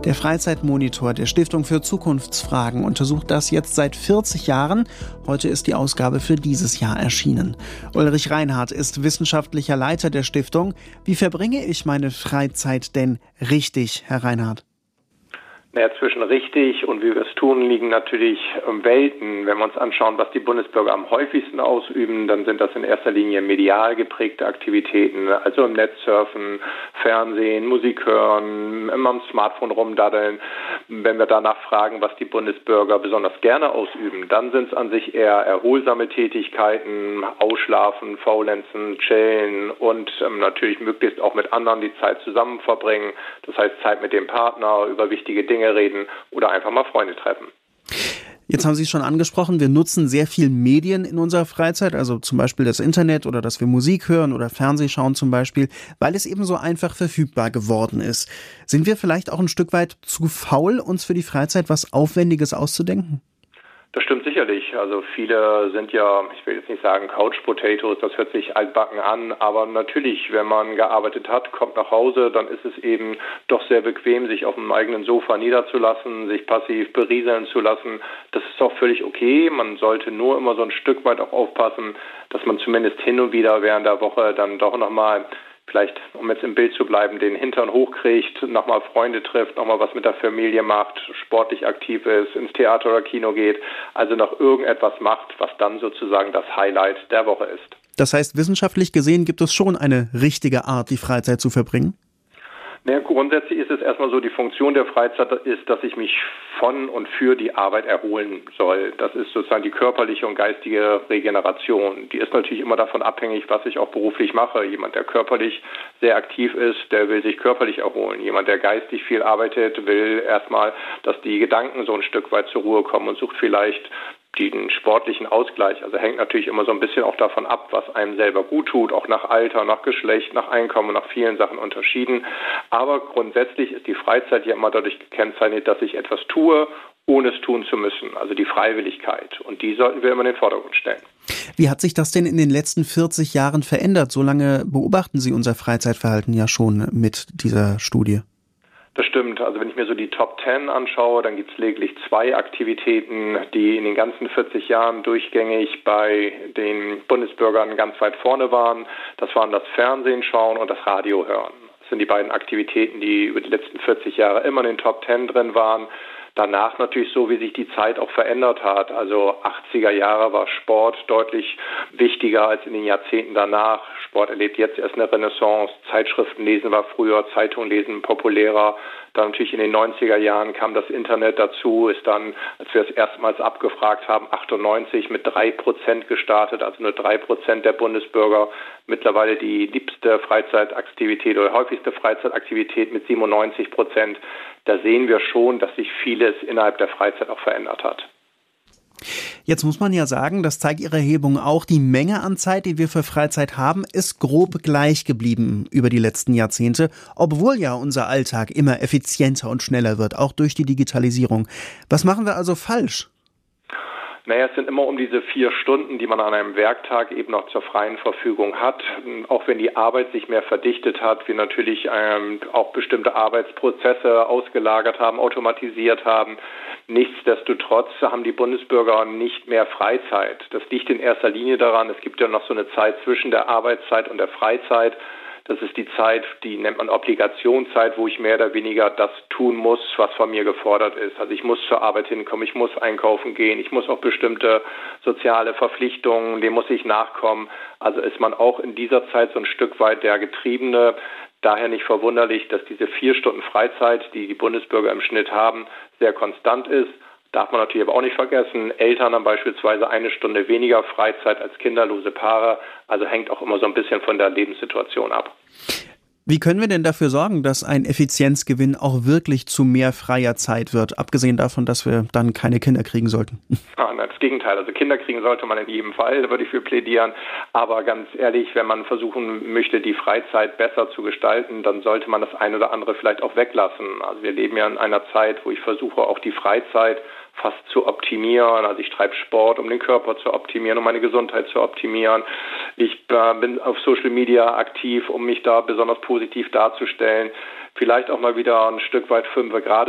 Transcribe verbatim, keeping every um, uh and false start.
Der Freizeitmonitor der Stiftung für Zukunftsfragen untersucht das jetzt seit vierzig Jahren. Heute ist die Ausgabe für dieses Jahr erschienen. Ulrich Reinhardt ist wissenschaftlicher Leiter der Stiftung. Wie verbringe ich meine Freizeit denn richtig, Herr Reinhardt? Naja, zwischen richtig und wie wir es tun, liegen natürlich Welten. Wenn wir uns anschauen, was die Bundesbürger am häufigsten ausüben, dann sind das in erster Linie medial geprägte Aktivitäten, also im Netz surfen, Fernsehen, Musik hören, immer am Smartphone rumdaddeln. Wenn wir danach fragen, was die Bundesbürger besonders gerne ausüben, dann sind es an sich eher erholsame Tätigkeiten, Ausschlafen, Faulenzen, Chillen und ähm, natürlich möglichst auch mit anderen die Zeit zusammen verbringen. Das heißt Zeit mit dem Partner, über wichtige Dinge reden oder einfach mal Freunde treffen. Jetzt haben Sie es schon angesprochen, wir nutzen sehr viel Medien in unserer Freizeit, also zum Beispiel das Internet oder dass wir Musik hören oder Fernsehen schauen zum Beispiel, weil es eben so einfach verfügbar geworden ist. Sind wir vielleicht auch ein Stück weit zu faul, uns für die Freizeit was Aufwendiges auszudenken? Das stimmt sicherlich. Also viele sind ja, ich will jetzt nicht sagen Couch Potatoes, das hört sich altbacken an, aber natürlich, wenn man gearbeitet hat, kommt nach Hause, dann ist es eben doch sehr bequem, sich auf dem eigenen Sofa niederzulassen, sich passiv berieseln zu lassen. Das ist auch völlig okay. Man sollte nur immer so ein Stück weit auch aufpassen, dass man zumindest hin und wieder während der Woche dann doch nochmal vielleicht, um jetzt im Bild zu bleiben, den Hintern hochkriegt, nochmal Freunde trifft, nochmal was mit der Familie macht, sportlich aktiv ist, ins Theater oder Kino geht, also noch irgendetwas macht, was dann sozusagen das Highlight der Woche ist. Das heißt, wissenschaftlich gesehen gibt es schon eine richtige Art, die Freizeit zu verbringen? Naja, grundsätzlich ist es erstmal so, die Funktion der Freizeit ist, dass ich mich von und für die Arbeit erholen soll. Das ist sozusagen die körperliche und geistige Regeneration. Die ist natürlich immer davon abhängig, was ich auch beruflich mache. Jemand, der körperlich sehr aktiv ist, der will sich körperlich erholen. Jemand, der geistig viel arbeitet, will erstmal, dass die Gedanken so ein Stück weit zur Ruhe kommen und sucht vielleicht den sportlichen Ausgleich. Also hängt natürlich immer so ein bisschen auch davon ab, was einem selber gut tut, auch nach Alter, nach Geschlecht, nach Einkommen, nach vielen Sachen unterschieden. Aber grundsätzlich ist die Freizeit ja immer dadurch gekennzeichnet, dass ich etwas tue, ohne es tun zu müssen. Also die Freiwilligkeit. Und die sollten wir immer in den Vordergrund stellen. Wie hat sich das denn in den letzten vierzig Jahren verändert? So lange beobachten Sie unser Freizeitverhalten ja schon mit dieser Studie. Das stimmt. Also wenn ich mir so die Top Ten anschaue, dann gibt es lediglich zwei Aktivitäten, die in den ganzen vierzig Jahren durchgängig bei den Bundesbürgern ganz weit vorne waren. Das waren das Fernsehen schauen und das Radio hören. Das sind die beiden Aktivitäten, die über die letzten vierzig Jahre immer in den Top Ten drin waren. Danach natürlich so, wie sich die Zeit auch verändert hat. Also achtziger Jahre war Sport deutlich wichtiger als in den Jahrzehnten danach. Sport erlebt jetzt erst eine Renaissance. Zeitschriften lesen war früher, Zeitungen lesen populärer. Dann natürlich in den neunziger Jahren kam das Internet dazu, ist dann, als wir es erstmals abgefragt haben, achtundneunzig mit drei Prozent gestartet, also nur drei Prozent der Bundesbürger. Mittlerweile die liebste Freizeitaktivität oder häufigste Freizeitaktivität mit siebenundneunzig Prozent. Da sehen wir schon, dass sich vieles innerhalb der Freizeit auch verändert hat. Jetzt muss man ja sagen, das zeigt Ihre Erhebung auch, die Menge an Zeit, die wir für Freizeit haben, ist grob gleich geblieben über die letzten Jahrzehnte, obwohl ja unser Alltag immer effizienter und schneller wird, auch durch die Digitalisierung. Was machen wir also falsch? Naja, es sind immer um diese vier Stunden, die man an einem Werktag eben noch zur freien Verfügung hat. Auch wenn die Arbeit sich mehr verdichtet hat, wir natürlich ähm, auch bestimmte Arbeitsprozesse ausgelagert haben, automatisiert haben. Nichtsdestotrotz haben die Bundesbürger nicht mehr Freizeit. Das liegt in erster Linie daran, es gibt ja noch so eine Zeit zwischen der Arbeitszeit und der Freizeit. Das ist die Zeit, die nennt man Obligationszeit, wo ich mehr oder weniger das tun muss, was von mir gefordert ist. Also ich muss zur Arbeit hinkommen, ich muss einkaufen gehen, ich muss auch bestimmte soziale Verpflichtungen, dem muss ich nachkommen. Also ist man auch in dieser Zeit so ein Stück weit der Getriebene. Daher nicht verwunderlich, dass diese vier Stunden Freizeit, die die Bundesbürger im Schnitt haben, sehr konstant ist. Darf man natürlich aber auch nicht vergessen, Eltern haben beispielsweise eine Stunde weniger Freizeit als kinderlose Paare, also hängt auch immer so ein bisschen von der Lebenssituation ab. Wie können wir denn dafür sorgen, dass ein Effizienzgewinn auch wirklich zu mehr freier Zeit wird, abgesehen davon, dass wir dann keine Kinder kriegen sollten? Ah, das Gegenteil, also Kinder kriegen sollte man in jedem Fall, da würde ich für plädieren, aber ganz ehrlich, wenn man versuchen möchte, die Freizeit besser zu gestalten, dann sollte man das eine oder andere vielleicht auch weglassen. Also wir leben ja in einer Zeit, wo ich versuche, auch die Freizeit fast zu optimieren. Also ich treibe Sport, um den Körper zu optimieren, um meine Gesundheit zu optimieren. Ich äh, bin auf Social Media aktiv, um mich da besonders positiv darzustellen. Vielleicht auch mal wieder ein Stück weit fünf Grad